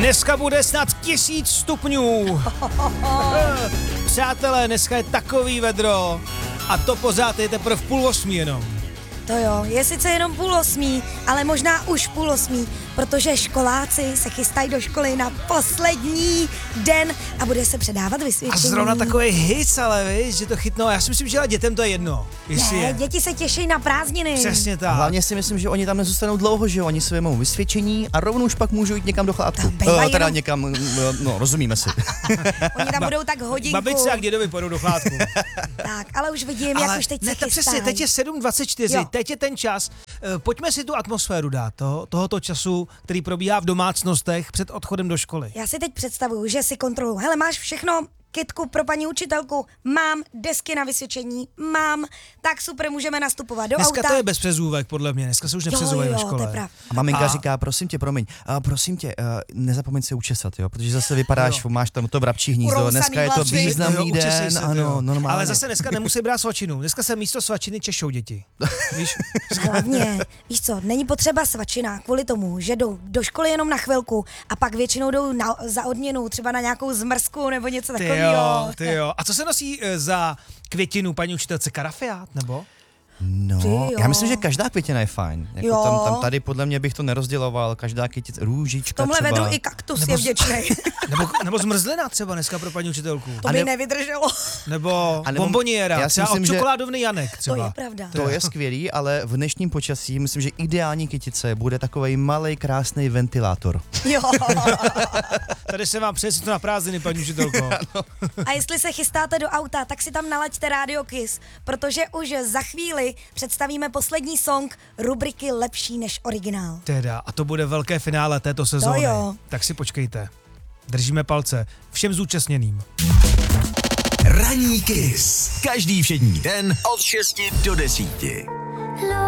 Dneska bude snad 1000 stupňů. Přátelé, dneska je takový vedro a to pořád je teprve 7:30 jenom. To jo, je sice jenom 7:30, ale možná už 7:30, protože školáci se chystají do školy na poslední den a bude se předávat vysvědčení. A zrovna takový hic, ale víš, že to chytnou. Já si myslím, že dětem to je jedno. Ne, děti se těší na prázdniny. Přesně tak. Hlavně si myslím, že oni tam nezůstanou dlouho, že jo? Oni si vemou vysvědčení a rovnou už pak můžou jít někam do chládku. Teda někam, no, rozumíme si. Oni tam budou tak hodinku. Babičce a dědovi půjdou do chládku. Tak, ale už vidím, jak už teď se chystají. Přesně, teď je 7:24, teď je ten čas. Pojďme si tu atmosféru dát, tohoto času, který probíhá v domácnostech před odchodem do školy. Já si teď představuju, že si kontroluju. Hele, máš všechno? Kitku pro paní učitelku, mám desky na vysvědčení, mám, tak super, můžeme nastupovat do Dneska auta. to je bez přezůvek, podle mě, dneska se už nepřezouvají ve škole. To je pravda. A maminka říká, prosím tě, nezapomeň se učesat, jo, protože zase vypadáš, máš tam to vrabčí hnízdo, dneska je to významný den, ano, normálně. Ale zase dneska nemusí brát svačinu, dneska se místo svačiny češou děti. Víš? Hlavně, víš co, není potřeba svačina kvůli tomu, že jdou do školy jenom na chvilku a pak většinou jdou za odměnu, třeba na nějakou zmrzku nebo něco takového. Ty jo. A co se nosí za květinu paní učitelce, karafiát, nebo? No, já myslím, že každá květina je fajn. Jako Jo. tam tady podle mě bych to nerozděloval, každá květina, růžička V tomhle třeba. vedru i kaktus je vděčnej. Nebo zmrzlina třeba dneska pro paní učitelku. To by nevydrželo. Nebo bomboniéra, třeba od čokoládovný Janek třeba. To je pravda. To je skvělý, ale v dnešním počasí myslím, že ideální kytice bude takovej malej krásný ventilátor. Jo. Tady se vám přesně to na prázdniny, paní učitelko. A jestli se chystáte do auta, tak si tam nalaďte Radio Kiss, protože už za chvíli představíme poslední song rubriky Lepší než originál. Teda, a to bude velké finále této sezóny. jo. Tak si počkejte. Držíme palce všem zúčastněným. Ranní Kiss. Každý všední den od 6 do 10.